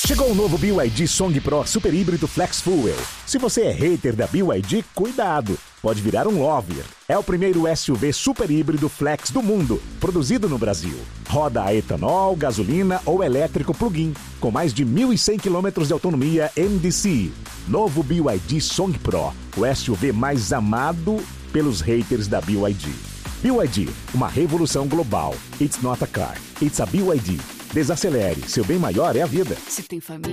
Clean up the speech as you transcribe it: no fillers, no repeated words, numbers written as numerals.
Chegou o novo BYD Song Pro Super Híbrido Flex Fuel. Se você é hater da BYD, cuidado, pode virar um lover. É o primeiro SUV super híbrido flex do mundo, produzido no Brasil. Roda a etanol, gasolina ou elétrico plug-in, com mais de 1.100 km de autonomia NDC. Novo BYD Song Pro, o SUV mais amado pelos haters da BYD. BYD, uma revolução global. It's not a car, it's a BYD. Desacelere, seu bem maior é a vida. Se tem família.